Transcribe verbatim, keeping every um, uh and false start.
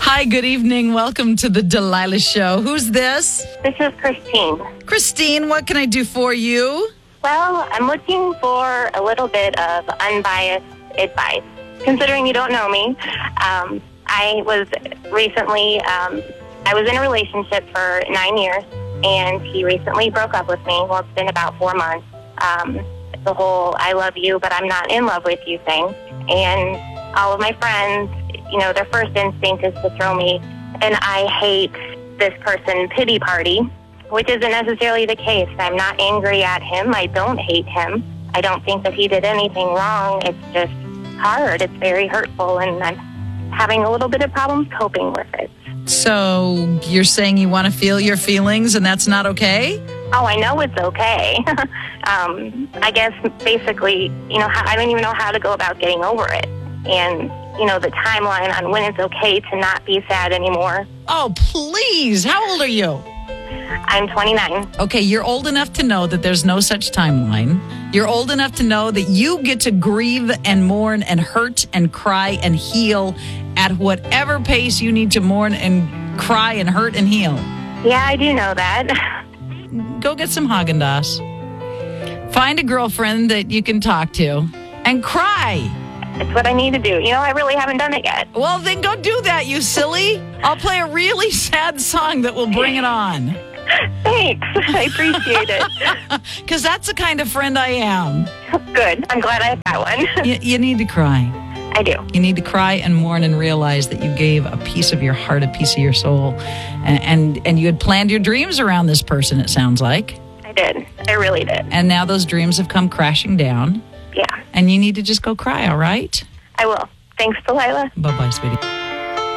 Hi, good evening. Welcome to the Delilah Show. Who's this? This is Christine. Christine, what can I do for you? Well, I'm looking for a little bit of unbiased advice. Considering you don't know me, um, I was recently, um, I was in a relationship for nine years, and he recently broke up with me. Well, it's been about four months. Um, the whole I love you, but I'm not in love with you thing. And all of my friends, you know, their first instinct is to throw me an I hate this person pity party, which isn't necessarily the case. I'm not angry at him. I don't hate him. I don't think that he did anything wrong. It's just hard. It's very hurtful, and I'm having a little bit of problems coping with it. So you're saying you want to feel your feelings and that's not okay? Oh, I know it's okay. um, I guess basically, you know, I don't even know how to go about getting over it. And, you know, the timeline on when it's okay to not be sad anymore. Oh, please. How old are you? I'm twenty-nine. Okay, you're old enough to know that there's no such timeline. You're old enough to know that you get to grieve and mourn and hurt and cry and heal at whatever pace you need to mourn and cry and hurt and heal. Yeah, I do know that. Go get some Haagen-Dazs. Find a girlfriend that you can talk to and cry. It's what I need to do. You know, I really haven't done it yet. Well, then go do that, you silly. I'll play a really sad song that will bring it on. Thanks. I appreciate it. Because that's the kind of friend I am. Good. I'm glad I have that one. You, you need to cry. I do. You need to cry and mourn and realize that you gave a piece of your heart, a piece of your soul, and, and, and you had planned your dreams around this person, it sounds like. I did. I really did. And now those dreams have come crashing down. Yeah. And you need to just go cry, all right? I will. Thanks, Delilah. Bye-bye, sweetie.